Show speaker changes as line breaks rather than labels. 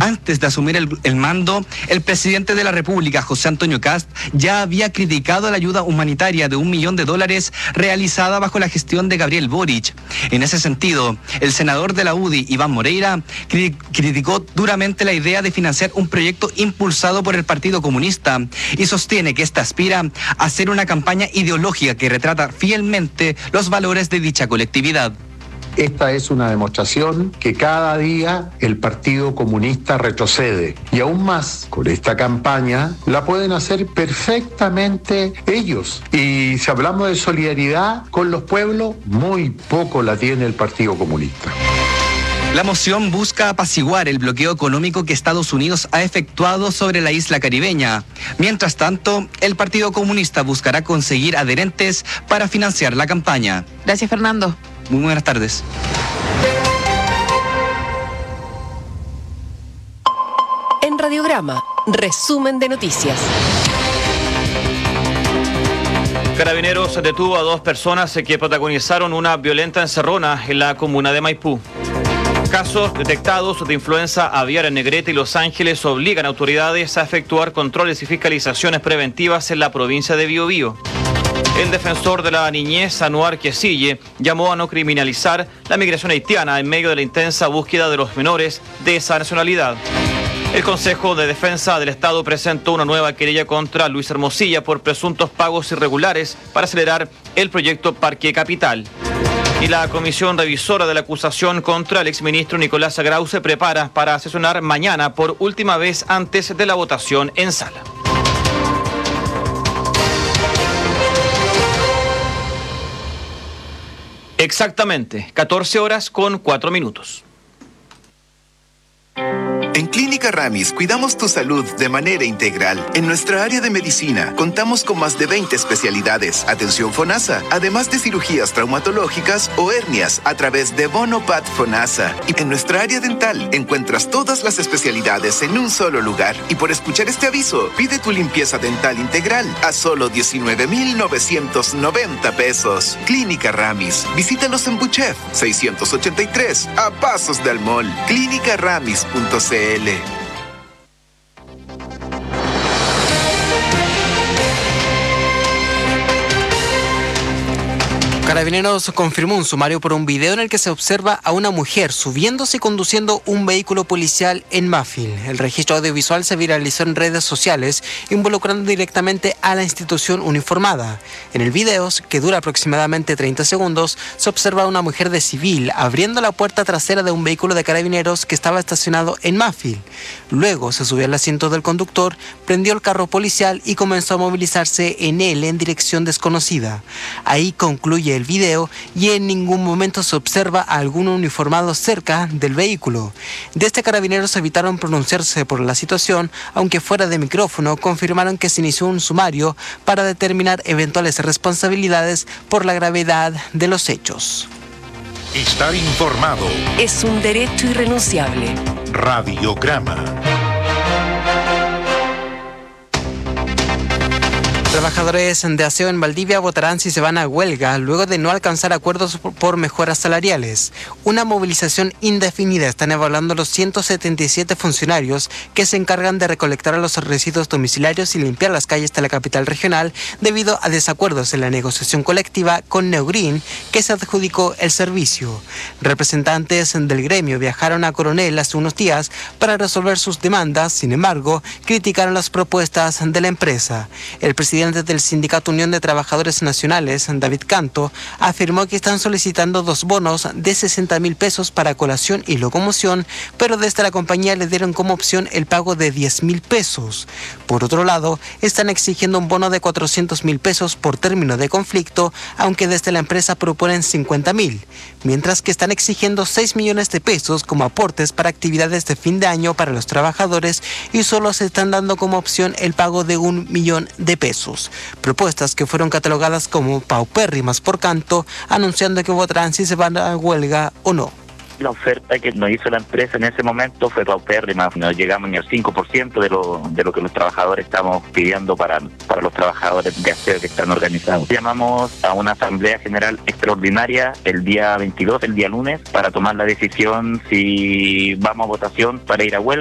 Antes de asumir el mando, el presidente de la República, José Antonio Kast, ya había criticado la ayuda humanitaria de $1 millón realizada bajo la gestión de Gabriel Boric. En ese sentido, el senador de la UDI, Iván Moreira, criticó duramente la idea de financiar un proyecto impulsado por el Partido Comunista y sostiene que esta aspira a ser una campaña ideológica que retrata fielmente los valores de dicha colectividad.
Esta es una demostración que cada día el Partido Comunista retrocede. Y aún más, con esta campaña, la pueden hacer perfectamente ellos. Y si hablamos de solidaridad con los pueblos, muy poco la tiene el Partido Comunista.
La moción busca apaciguar el bloqueo económico que Estados Unidos ha efectuado sobre la isla caribeña. Mientras tanto, el Partido Comunista buscará conseguir adherentes para financiar la campaña.
Gracias, Fernando.
Muy buenas tardes.
En Radiograma, resumen de noticias.
Carabineros detuvo a 2 personas que protagonizaron una violenta encerrona en la comuna de Maipú. Casos detectados de influenza aviar en Negrete y Los Ángeles obligan a autoridades a efectuar controles y fiscalizaciones preventivas en la provincia de Biobío. El defensor de la niñez, Anuar Quesille, llamó a no criminalizar la migración haitiana en medio de la intensa búsqueda de los menores de esa nacionalidad. El Consejo de Defensa del Estado presentó una nueva querella contra Luis Hermosilla por presuntos pagos irregulares para acelerar el proyecto Parque Capital. Y la comisión revisora de la acusación contra el exministro Nicolás Grau se prepara para sesionar mañana por última vez antes de la votación en sala. Exactamente, 14:04.
En Clínica Ramis cuidamos tu salud de manera integral. En nuestra área de medicina contamos con más de 20 especialidades, atención FONASA, además de cirugías traumatológicas o hernias a través de Bonopat FONASA. Y en nuestra área dental encuentras todas las especialidades en un solo lugar. Y por escuchar este aviso, pide tu limpieza dental integral a solo 19,990 pesos. Clínica Ramis. Visítalos en Buchef 683, a pasos del mall. Clínicaramis.cl.
Carabineros confirmó un sumario por un video en el que se observa a una mujer subiéndose y conduciendo un vehículo policial en Mafil. El registro audiovisual se viralizó en redes sociales, involucrando directamente a la institución uniformada. En el video, que dura aproximadamente 30 segundos, se observa a una mujer de civil abriendo la puerta trasera de un vehículo de carabineros que estaba estacionado en Mafil. Luego se subió al asiento del conductor, prendió el carro policial y comenzó a movilizarse en él en dirección desconocida. Ahí concluye el video y en ningún momento se observa a algún uniformado cerca del vehículo. Desde Carabineros evitaron pronunciarse por la situación, aunque fuera de micrófono confirmaron que se inició un sumario para determinar eventuales responsabilidades por la gravedad de los hechos.
Estar informado
es un derecho irrenunciable.
Radiograma.
Trabajadores de aseo en Valdivia votarán si se van a huelga luego de no alcanzar acuerdos por mejoras salariales. Una movilización indefinida están evaluando los 177 funcionarios que se encargan de recolectar los residuos domiciliarios y limpiar las calles de la capital regional debido a desacuerdos en la negociación colectiva con Neogreen, que se adjudicó el servicio. Representantes del gremio viajaron a Coronel hace unos días para resolver sus demandas. Sin embargo, criticaron las propuestas de la empresa. El presidente del Sindicato Unión de Trabajadores Nacionales, David Canto, afirmó que están solicitando 2 bonos de 60,000 pesos para colación y locomoción, pero desde la compañía le dieron como opción el pago de 10,000 pesos. Por otro lado, están exigiendo un bono de 400,000 pesos por término de conflicto, aunque desde la empresa proponen 50,000, mientras que están exigiendo 6 millones de pesos como aportes para actividades de fin de año para los trabajadores y solo se están dando como opción el pago de 1 millón de pesos. Propuestas que fueron catalogadas como paupérrimas por Canto, anunciando que votarán si se van a huelga o no.
La oferta que nos hizo la empresa en ese momento fue paupérrima, no llegamos ni al 5% de lo que los trabajadores estamos pidiendo para los trabajadores de aseo que están organizados. Llamamos a una asamblea general extraordinaria el día 22, el día lunes, para tomar la decisión si vamos a votación para ir a huelga.